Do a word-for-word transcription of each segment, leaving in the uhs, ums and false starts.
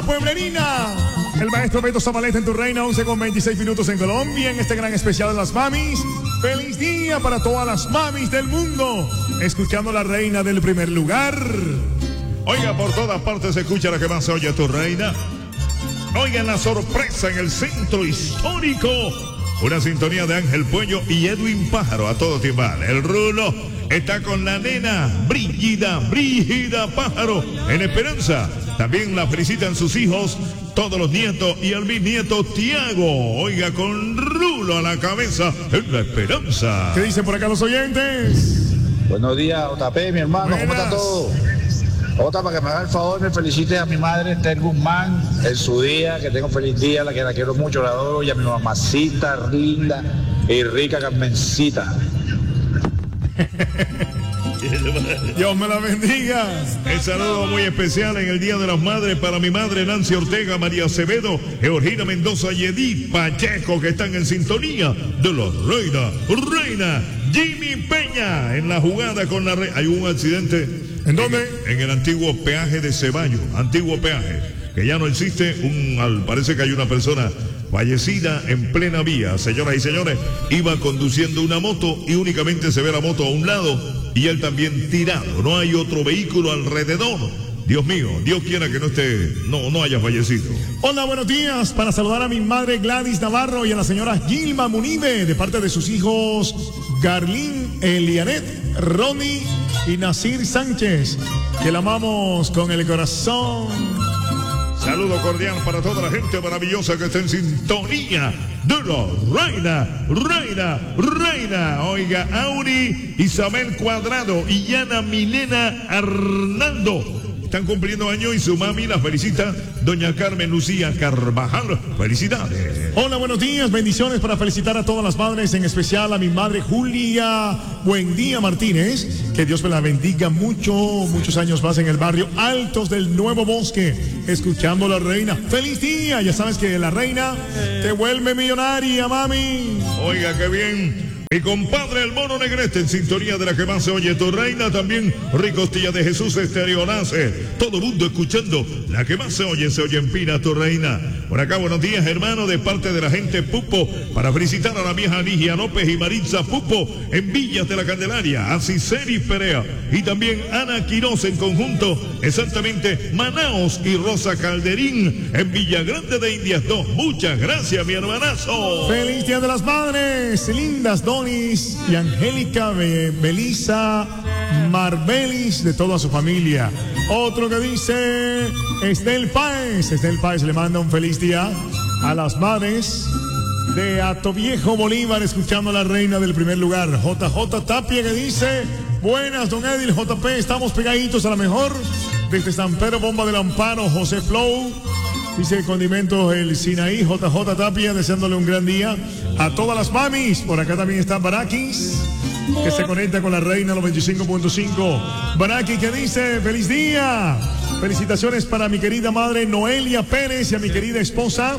pueblerina. El maestro Beto Zabaleta en tu reina, once con veintiséis minutos en Colombia, en este gran especial de las mamis. Feliz día para todas las mamis del mundo, escuchando la reina del primer lugar. Oiga, por todas partes se escucha la que más se oye, tu reina. Oigan la sorpresa en el centro histórico. Una sintonía de Ángel Puello y Edwin Pájaro a todo timbal. El Rulo está con la nena Brígida, Brígida Pájaro en Esperanza. También la felicitan sus hijos, todos los nietos y el bisnieto Tiago. Oiga, con Rulo a la cabeza en la Esperanza. ¿Qué dicen por acá los oyentes? Buenos días, J P, mi hermano. Buenas. ¿Cómo está todo? Otra, para que me haga el favor, me felicite a mi madre, Esther Guzmán, en su día, que tengo feliz día, la que la quiero mucho, la adoro, y a mi mamacita linda y rica Carmencita. Dios me la bendiga. El saludo muy especial en el Día de las Madres para mi madre Nancy Ortega, María Acevedo, Georgina Mendoza y Edith Pacheco, que están en sintonía de la reina, reina Jimmy Peña, en la jugada con la reina. Hay un accidente. ¿En dónde? En, en el antiguo peaje de Ceballos, antiguo peaje, que ya no existe. Un, al, parece que hay una persona fallecida en plena vía. Señoras y señores, iba conduciendo una moto y únicamente se ve la moto a un lado y él también tirado. No hay otro vehículo alrededor. Dios mío, Dios quiera que no esté, no, no haya fallecido. Hola, buenos días. Para saludar a mi madre Gladys Navarro y a la señora Gilma Munive, de parte de sus hijos Garlín, Elianet, Ronnie y Nasir Sánchez, que la amamos con el corazón. Saludo cordial para toda la gente maravillosa que está en sintonía de la reina, reina, reina. Oiga, Auri, Isabel Cuadrado y Yana Milena Arnaldo están cumpliendo años y su mami la felicita, doña Carmen Lucía Carvajal. Felicidades. Hola, buenos días, bendiciones para felicitar a todas las madres, en especial a mi madre Julia Buendía Martínez. Que Dios me la bendiga mucho, muchos años más en el barrio Altos del Nuevo Bosque, escuchando a la reina. ¡Feliz día! Ya sabes que la reina te vuelve millonaria, mami. Oiga, qué bien. Mi compadre el Mono Negrete en sintonía de la que más se oye, tu reina. También Ricostilla de Jesús Estéreo Nace. Todo el mundo escuchando la que más se oye, se oye en Pina, tu reina. Por acá, buenos días, hermano, de parte de la gente Pupo, para felicitar a la vieja Ligia López y Maritza Pupo en Villas de la Candelaria, a Ciceri Perea y también Ana Quiroz en conjunto, exactamente Manaos y Rosa Calderín en Villa Grande de Indias dos. Muchas gracias, mi hermanazo. ¡Feliz Día de las Madres! Lindas Donis y Angélica Be Belisa Marbelis, de toda su familia. Otro que dice Estel Páez. Estel Páez le manda un feliz día a las madres de Atoviejo Bolívar, escuchando a la reina del primer lugar. J J Tapia, que dice: buenas, don Edil, J P, estamos pegaditos a la mejor. Desde San Pedro, Bomba del Amparo, José Flow. Dice Condimentos el Sinaí, J J Tapia, deseándole un gran día a todas las mamis. Por acá también está Barakis, que se conecta con la reina, los veinticinco punto cinco. Baraki, que dice: feliz día. Felicitaciones para mi querida madre Noelia Pérez y a mi querida esposa.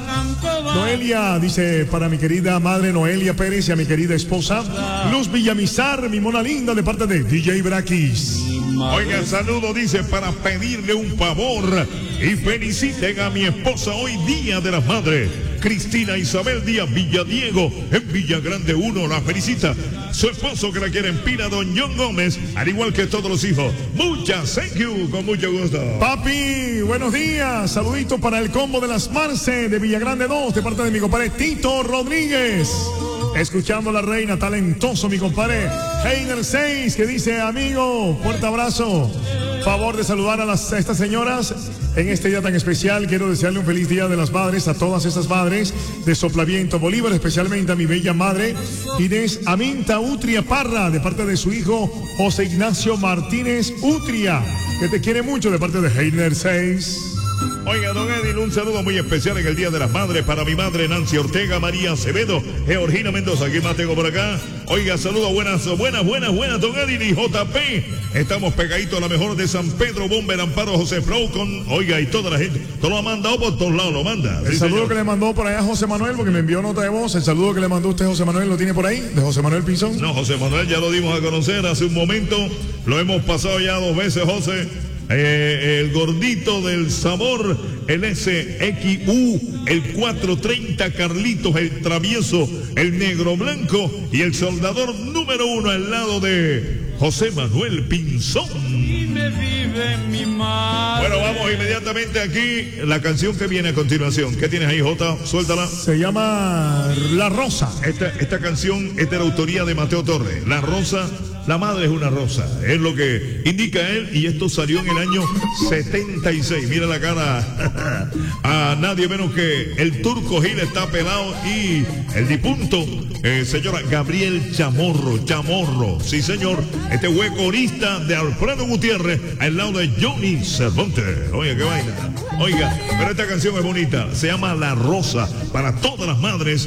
Noelia, dice, para mi querida madre Noelia Pérez y a mi querida esposa Luz Villamizar, mi mona linda, de parte de D J Barakis. Oiga, saludo, dice, para pedirle un favor y feliciten a mi esposa hoy, Día de las Madres, Cristina Isabel Díaz Villadiego, en Villa Grande uno, la felicita su esposo, que la quiere en Pina, don John Gómez, al igual que todos los hijos. Muchas thank you, con mucho gusto. Papi, buenos días, saludito para el combo de las Marce de Villa Grande dos, de parte de mi compadre Tito Rodríguez. Escuchando a la reina, talentoso mi compadre Heiner seis, que dice: amigo, fuerte abrazo. Favor de saludar a, las, a estas señoras en este día tan especial. Quiero desearle un feliz Día de las Madres a todas estas madres de Soplaviento Bolívar, especialmente a mi bella madre Inés Aminta Utria Parra, de parte de su hijo José Ignacio Martínez Utria, que te quiere mucho, de parte de Heiner seis. Oiga, don Edil, un saludo muy especial en el Día de las Madres para mi madre Nancy Ortega, María Acevedo, Georgina Mendoza. ¿Quién más tengo por acá? Oiga, saludos, buenas, buenas, buenas, buenas, don Edil y J P. Estamos pegaditos a la mejor de San Pedro, Bomba, el Amparo, José Flow con, oiga, y toda la gente. Todo lo ha mandado por todos lados, lo manda. El sí, saludo señor. que le mandó por allá José Manuel, porque me envió nota de voz. El saludo que le mandó usted, José Manuel, ¿lo tiene por ahí? ¿De José Manuel Pinzón? No, José Manuel ya lo dimos a conocer hace un momento. Lo hemos pasado ya dos veces, José. eh, el gordito del sabor, el S X U, el cuatrocientos treinta Carlitos, el travieso, el negro blanco y el soldador número uno al lado de José Manuel Pinzón. Bueno, vamos inmediatamente aquí, la canción que viene a continuación. ¿Qué tienes ahí, Jota? Suéltala. Se llama La Rosa. Esta, esta canción es de la autoría de Mateo Torres. La Rosa, la madre es una rosa, es lo que indica él, y esto salió en el año setenta y seis. Mira la cara a nadie menos que el Turco Gil está pelado y el difunto, eh, señora Gabriel Chamorro, Chamorro, sí señor, este huecorista de Alfredo Gutiérrez al lado de Johnny Cervantes. Oiga, qué vaina. Oiga, pero esta canción es bonita, se llama La Rosa, para todas las madres